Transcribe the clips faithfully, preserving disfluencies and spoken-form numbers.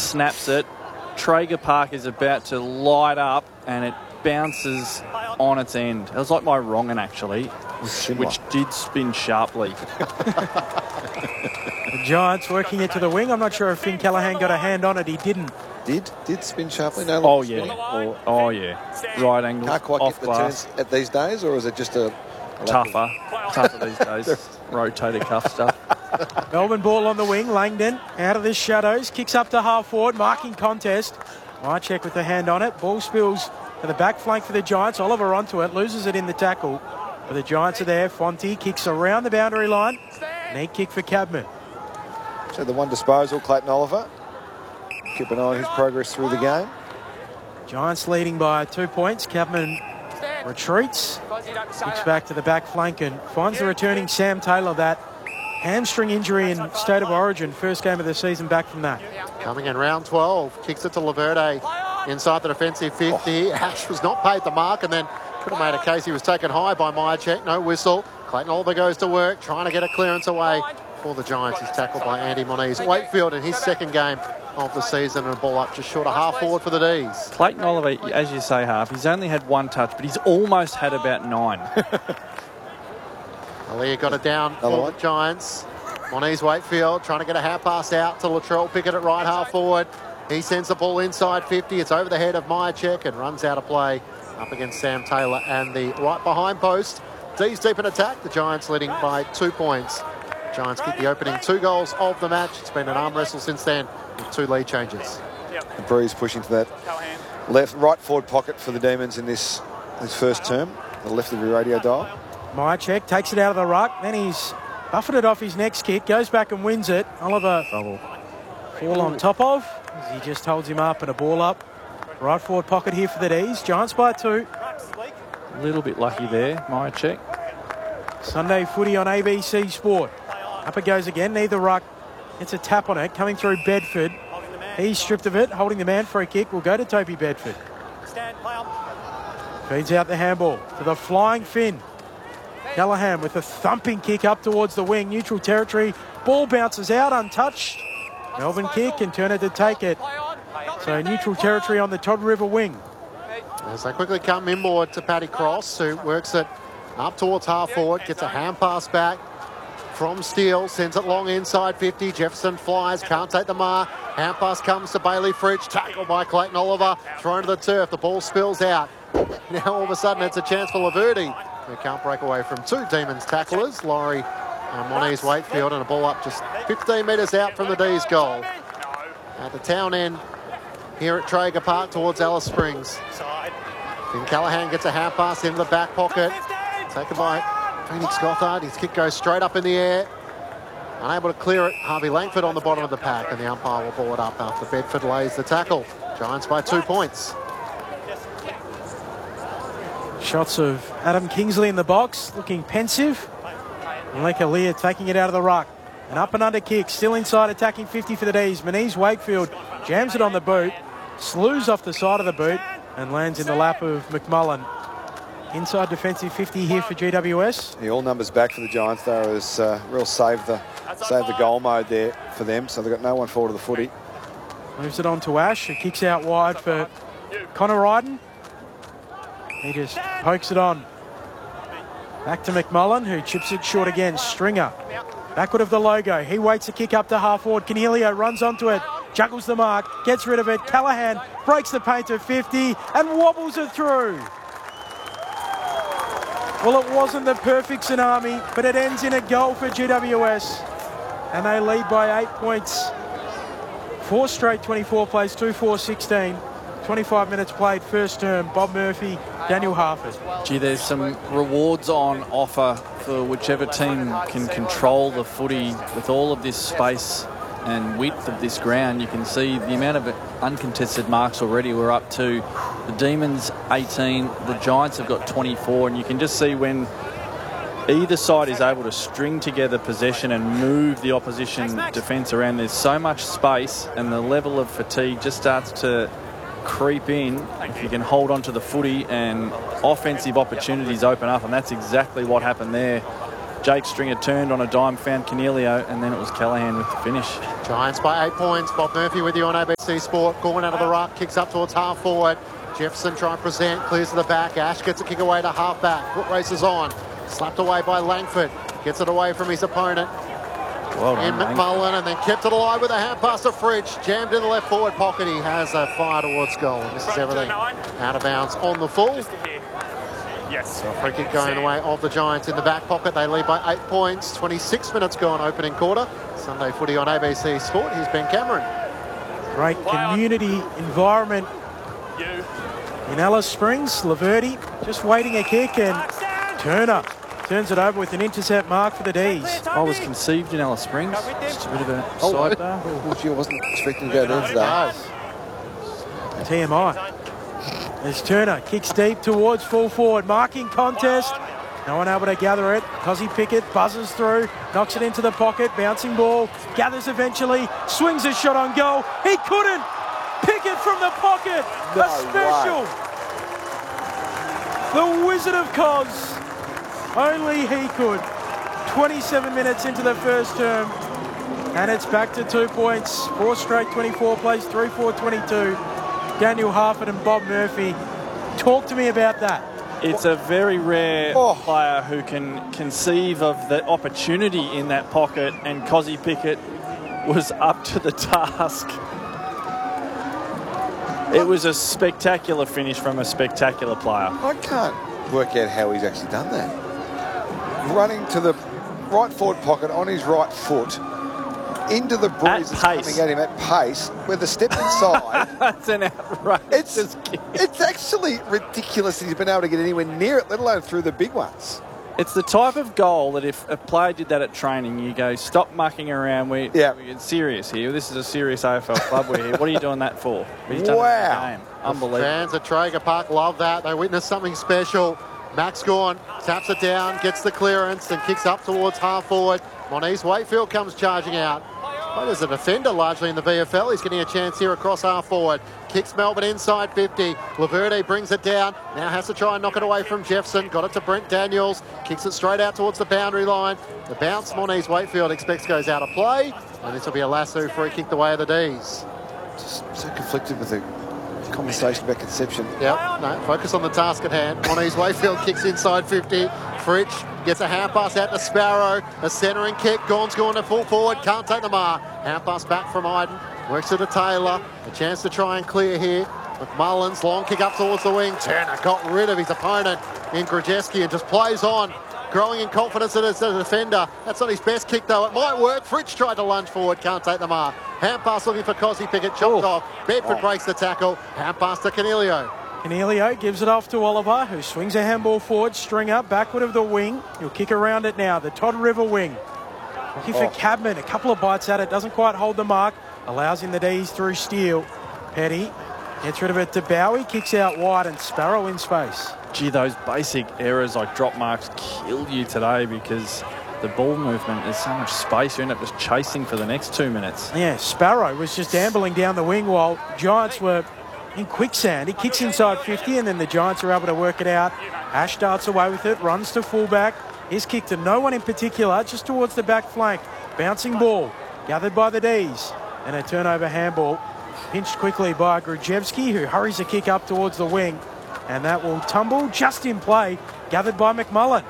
snaps it. Traeger Park is about to light up and it bounces on its end. It was like my wrong one, actually, which, which did spin sharply. The Giants working it to the wing. I'm not sure if Finn Callaghan got a hand on it. He didn't. Did did spin sharply? No. Oh yeah. Oh, oh yeah. Right angle. Can't quite off get the glass. turns at these days, or is it just a, a tougher, tougher these days? Rotator cuff stuff. Melbourne ball on the wing. Langdon out of the shadows, kicks up to half forward, marking contest. Myercheck with the hand on it. Ball spills to the back flank for the Giants. Oliver onto it, loses it in the tackle. But the Giants are there. Fonte kicks around the boundary line. Neat kick for Cadman. So the one disposal, Clayton Oliver. Keep an eye on his progress through the game. Giants leading by two points. Cadman retreats, kicks back to the back flank and finds the returning Sam Taylor. That hamstring injury in State of Origin, first game of the season back from that. Coming in round twelve, kicks it to Laverde inside the defensive fifty. Oh. Ash was not paid the mark and then could have made a case he was taken high by Myercheck. No whistle. Clayton Oliver goes to work, trying to get a clearance away for the Giants. He's tackled by Andy Moniz. Wakefield in his second game of the season and a ball up just short of half forward for the D's. Clayton Oliver, as you say, half, he's only had one touch, but he's almost had about nine. Alia got it down Another for one. the Giants. Moniz Wakefield trying to get a half pass out to Latrell Pickett at right half forward. He sends the ball inside fifty. It's over the head of Myercheck and runs out of play up against Sam Taylor and the right behind post. D's deep in attack. The Giants leading by two points. Giants kick the opening two goals of the match. It's been an arm wrestle since then with two lead changes. The Breeze pushing to that left, right forward pocket for the Demons in this, this first term. The left of your radio dial. Myercheck takes it out of the ruck. Then he's buffeted off his next kick. Goes back and wins it. Oliver fall on top of as he just holds him up and a ball up. Right forward pocket here for the D's. Giants by two. A little bit lucky there, Myercheck. Sunday footy on A B C Sport. Up it goes again. Neither ruck. It's a tap on it. Coming through Bedford. He's stripped of it. Holding the man for a kick. Will go to Toby Bedford. Feeds out the handball to the flying Finn. Callaghan with a thumping kick up towards the wing. Neutral territory. Ball bounces out untouched. Melbourne kick and turn it to take it. So neutral territory on the Todd River wing. As they quickly come inboard to Paddy Cross, who works it up towards half forward, gets a hand pass back from Steele, sends it long inside fifty. Jefferson flies, can't take the mark. Hand pass comes to Bailey Fridge, tackled by Clayton Oliver, thrown to the turf. The ball spills out. Now all of a sudden it's a chance for Laverde, who can't break away from two Demons tacklers, Laurie and Moniz Wakefield, and a ball up just fifteen metres out from the D's goal. At the town end here at Traeger Park towards Alice Springs. Finn Callaghan gets a hand pass into the back pocket. Taken by Phoenix Gothard. His kick goes straight up in the air. Unable to clear it. Harvey Langford on the bottom of the pack, and the umpire will ball it up after Bedford lays the tackle. Giants by two points. Shots of Adam Kingsley in the box, looking pensive. Maleka Lear taking it out of the ruck. An up and under kick, still inside, attacking fifty for the D's. Moniz Wakefield jams it on the boot, slews off the side of the boot, and lands in the lap of McMullen. Inside defensive fifty here for G W S. Yeah, all numbers back for the Giants though. It was uh, real save the save the goal mode there for them, so they've got no one forward to the footy. Moves it on to Ash, who kicks out wide for Connor Ryden. He just pokes it on. Back to McMullen, who chips it short again. Stringer, backward of the logo. He waits a kick up to half forward. Canelio runs onto it, juggles the mark, gets rid of it. Callaghan breaks the paint to fifty and wobbles it through. Well, it wasn't the perfect tsunami, but it ends in a goal for G W S. And they lead by eight points. Four straight twenty-four plays, two four sixteen. twenty-five minutes played first term. Bob Murphy, Daniel Harford. Gee, there's some rewards on offer for whichever team can control the footy with all of this space and width of this ground. You can see the amount of uncontested marks already. We're up to the Demons eighteen, the Giants have got twenty-four, and you can just see when either side is able to string together possession and move the opposition defence around, there's so much space and the level of fatigue just starts to creep in if you can hold on to the footy and offensive opportunities open up, and that's exactly what happened there. Jake Stringer turned on a dime, found Cornelio, and then it was Callaghan with the finish. Giants by eight points. Bob Murphy with you on A B C Sport. Gorman out of the ruck, kicks up towards half forward. Jefferson trying to present, clears to the back. Ash gets a kick away to half back. Foot races on. Slapped away by Langford. Gets it away from his opponent. Well done, In McMullen, and then kept it alive with a hand pass to Fridge. Jammed in the left forward pocket. He has a fire towards goal. This is everything. Out of bounds on the full. Yes. So a free kick going away of the Giants in the back pocket. They lead by eight points. twenty-six minutes gone opening quarter. Sunday footy on A B C Sport. Here's Ben Cameron. Great community environment in Alice Springs. Laverty just waiting a kick, and Turner turns it over with an intercept mark for the D's. I was conceived in Alice Springs. Just a bit of a Oh, sidebar. oh, gee, I wasn't expecting to go down today. T M I. As Turner kicks deep towards full forward. Marking contest. No one able to gather it. Cozzy Pickett buzzes through, knocks it into the pocket. Bouncing ball. Gathers eventually. Swings a shot on goal. He couldn't. Pickett from the pocket. No a special. The Wizard of Coz. Only he could. twenty-seven minutes into the first term. And it's back to two points. Four straight twenty-four plays, three four twenty-two. Daniel Harford and Bob Murphy. Talk to me about that. It's a very rare Oh. player who can conceive of the opportunity in that pocket, and Cozzy Pickett was up to the task. It was a spectacular finish from a spectacular player. I can't work out how he's actually done that. Running to the right forward pocket on his right foot, into the breeze that's pace. coming at him at pace, with a step inside. That's an outrageous It's, kick. it's actually ridiculous that he's been able to get anywhere near it, let alone through the big ones. It's the type of goal that if a player did that at training, you go, stop mucking around. We, Yeah. we get serious here. This is a serious A F L club we're here. What are you doing that for? He's done it in Wow. the game. Unbelievable. Fans at Traeger Park love that. They witness something special. Max Gawn taps it down, gets the clearance, and kicks up towards half forward. Moniz Wakefield comes charging out. Well, as a defender largely in the V F L, he's getting a chance here across half forward. Kicks Melbourne inside fifty. Laverde brings it down. Now has to try and knock it away from Jefferson. Got it to Brent Daniels. Kicks it straight out towards the boundary line. The bounce Moniz Wakefield expects goes out of play. And this will be a lasso free kick the way of the D's. Just so conflicted with the conversation about conception. Yep, no, focus on the task at hand. Moniz Wakefield kicks inside fifty. Fritsch gets a hand pass out to Sparrow. A centering kick. Gawn's going to full forward. Can't take the mark. Hand pass back from Iden. Works it to Taylor. A chance to try and clear here. McMullen's long kick up towards the wing. Turner got rid of his opponent in Grzeski and just plays on. Growing in confidence as a defender. That's not his best kick though. It might work. Fritsch tried to lunge forward. Can't take the mark. Hand pass looking for Cozzy Pickett. Chopped off. Bedford Oh. breaks the tackle. Hand pass to Cornelio. Cornelio gives it off to Oliver, who swings a handball forward. Stringer backward of the wing. He'll kick around it now. The Todd River wing. Looking for Oh. Cadman. A couple of bites at it. Doesn't quite hold the mark. Allows in the D's through Steele. Petty gets rid of it to Bowie. Kicks out wide, and Sparrow in space. Gee, those basic errors like drop marks kill you today because the ball movement, there's so much space. You end up just chasing for the next two minutes. Yeah, Sparrow was just ambling down the wing while Giants were in quicksand. He kicks inside fifty, and then the Giants are able to work it out. Ash darts away with it, runs to fullback. His kick to no one in particular, just towards the back flank. Bouncing ball, gathered by the D's. And a turnover handball, pinched quickly by Grzeski, who hurries the kick up towards the wing. And that will tumble just in play, gathered by McMullen.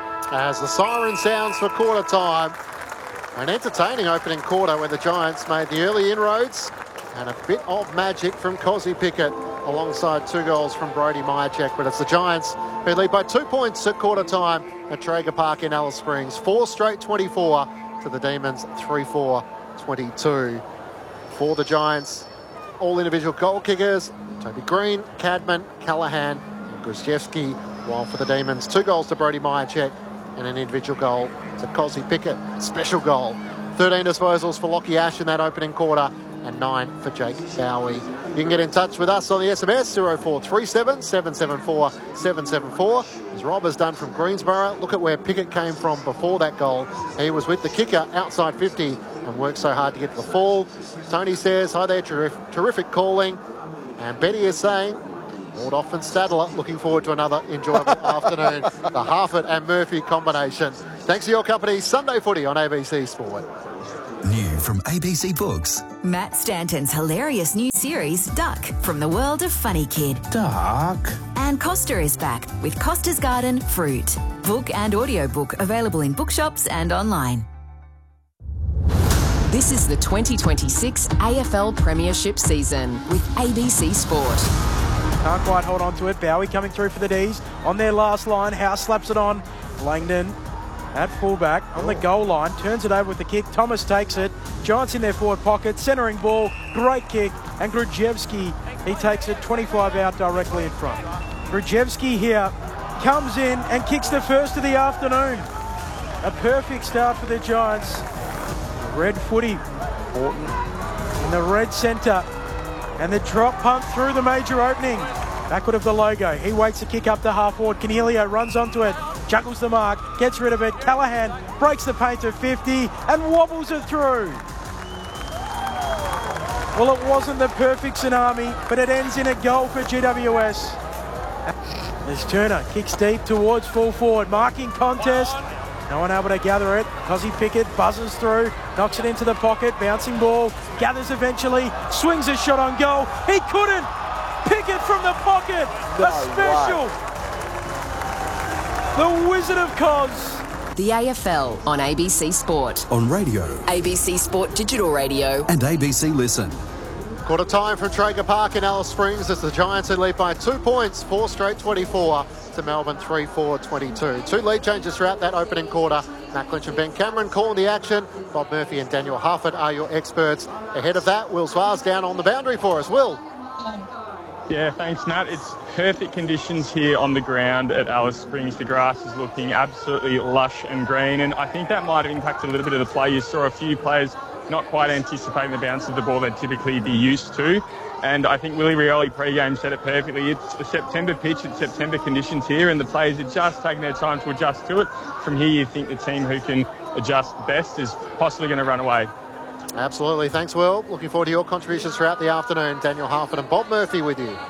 As the siren sounds for quarter time. An entertaining opening quarter where the Giants made the early inroads and a bit of magic from Cozzy Pickett alongside two goals from Brody Myercheck. But it's the Giants who lead by two points at quarter time at Traeger Park in Alice Springs. Four straight twenty-four to the Demons, three four twenty-two. For the Giants, all individual goal kickers, Toby Green, Cadman, Callaghan and Grzeski. While for the Demons, two goals to Brody Myercheck and an individual goal to Cozzy Pickett. Special goal. thirteen disposals for Lockie Ash in that opening quarter and nine for Jake Bowie. You can get in touch with us on the S M S zero four three seven, seven seven four, seven seven four. As Rob has done from Greensborough, look at where Pickett came from before that goal. He was with the kicker outside fifty and worked so hard to get the fall. Tony says, hi there, terrific, terrific calling. And Betty is saying, Waldhoff and Stadler looking forward to another enjoyable afternoon. The Harford and Murphy combination. Thanks for your company. Sunday Footy on A B C Sport. New from A B C Books. Matt Stanton's hilarious new series, Duck, from the world of Funny Kid. Duck. And Costa is back with Costa's Garden Fruit. Book and audiobook available in bookshops and online. This is the twenty twenty-six A F L Premiership season with A B C Sport. Can't quite hold on to it. Bowie coming through for the D's. On their last line, House slaps it on. Langdon at fullback on the goal line. Turns it over with the kick. Thomas takes it. Giants in their forward pocket. Centering ball. Great kick. And Grujevski, he takes it twenty-five out directly in front. Grujevski here comes in and kicks the first of the afternoon. A perfect start for the Giants. Red footy. Morton in the red centre. And the drop punt through the major opening. Backward of the logo. He waits to kick up to half forward. Canelio runs onto it. Juggles the mark. Gets rid of it. Callahan breaks the paint to fifty and wobbles it through. Well, it wasn't the perfect tsunami, but it ends in a goal for G W S. As Turner kicks deep towards full forward. Marking contest. No one able to gather it. Cozzy Pickett buzzes through, knocks it into the pocket, bouncing ball, gathers eventually, swings a shot on goal. He couldn't! Pickett from the pocket! No a special! way. The Wizard of Coz. The A F L on A B C Sport. On radio. A B C Sport Digital Radio. And A B C Listen. Quarter time from Traeger Park in Alice Springs as the Giants had lead by two points, four straight twenty-four to Melbourne three four twenty-two. Two lead changes throughout that opening quarter. Matt Clinch and Ben Cameron calling the action. Bob Murphy and Daniel Harford are your experts. Ahead of that, Will Svars down on the boundary for us. Will. Yeah, thanks, Nat. It's perfect conditions here on the ground at Alice Springs. The grass is looking absolutely lush and green, and I think that might have impacted a little bit of the play. You saw a few players not quite anticipating the bounce of the ball they'd typically be used to. And I think Willie Rioli pre-game said it perfectly. It's a September pitch, it's September conditions here, and the players are just taking their time to adjust to it. From here, you think the team who can adjust best is possibly going to run away. Absolutely. Thanks, Will. Looking forward to your contributions throughout the afternoon. Daniel Harford and Bob Murphy with you.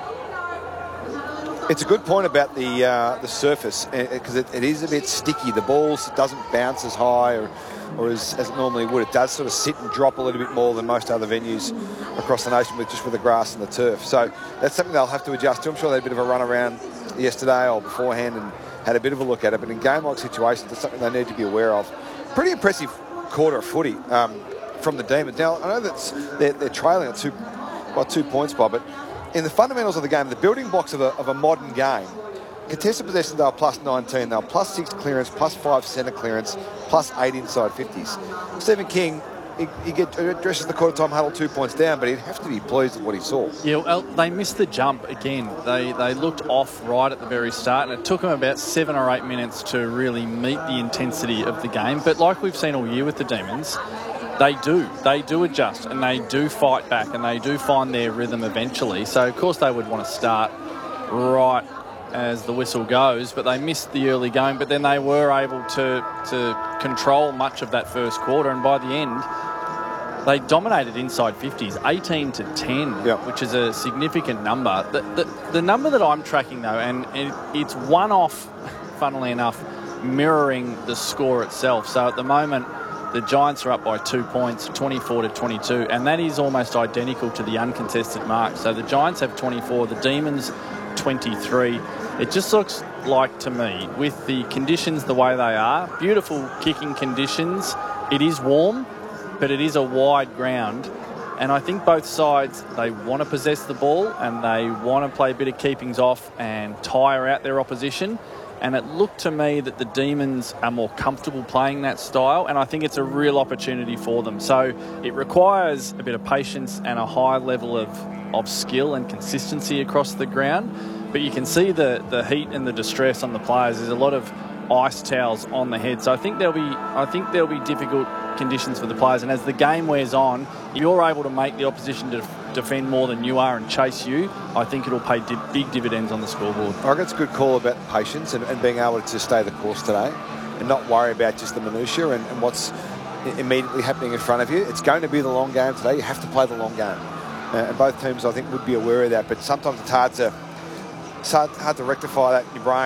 It's a good point about the uh, the surface, because it, it is a bit sticky. The ball doesn't bounce as high or, or as, as it normally would. It does sort of sit and drop a little bit more than most other venues across the nation with just with the grass and the turf. So that's something they'll have to adjust to. I'm sure they had a bit of a run around yesterday or beforehand and had a bit of a look at it. But in game-like situations, that's something they need to be aware of. Pretty impressive quarter of footy um, from the Demons. Now, I know that they're, they're trailing at two, by two points, Bob, but in the fundamentals of the game, the building blocks of a, of a modern game, contested possession, they were plus nineteen, they were plus six clearance, plus five centre clearance, plus eight inside fifties. Stephen King, he, he get, addresses the quarter time huddle two points down, but he'd have to be pleased with what he saw. Yeah, well, they missed the jump again. They they looked off right at the very start, and it took them about seven or eight minutes to really meet the intensity of the game. But like we've seen all year with the Demons, they do. They do adjust, and they do fight back, and they do find their rhythm eventually. So, of course, they would want to start right as the whistle goes, but they missed the early going. But then they were able to, to control much of that first quarter, and by the end, they dominated inside fifties, eighteen to ten, yep. which is a significant number. The, the, the number that I'm tracking, though, and it, it's one off, funnily enough, mirroring the score itself. So at the moment, the Giants are up by two points, twenty-four to twenty-two, and that is almost identical to the uncontested mark. So the Giants have twenty-four, the Demons twenty-three. It just looks like to me, with the conditions the way they are, beautiful kicking conditions, it is warm, but it is a wide ground. And I think both sides, they want to possess the ball and they want to play a bit of keepings off and tire out their opposition. And it looked to me that the Demons are more comfortable playing that style, and I think it's a real opportunity for them. So it requires a bit of patience and a high level of, of skill and consistency across the ground. But you can see the, the heat and the distress on the players. There's a lot of ice towels on the head. So I think there'll be I think there'll be difficult conditions for the players. And as the game wears on, you're able to make the opposition to defend more than you are and chase you. I think it'll pay di- big dividends on the scoreboard. I reckon it's a good call about patience and, and being able to stay the course today and not worry about just the minutiae and, and what's immediately happening in front of you. It's going to be the long game today. You have to play the long game. Uh, and both teams, I think, would be aware of that. But sometimes it's hard to, it's hard, hard to rectify that in your brain and, and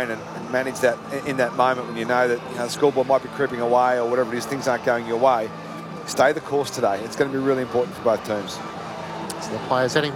manage that in that moment when you know that you know, the scoreboard might be creeping away or whatever it is, things aren't going your way. Stay the course today. It's going to be really important for both teams. So the players heading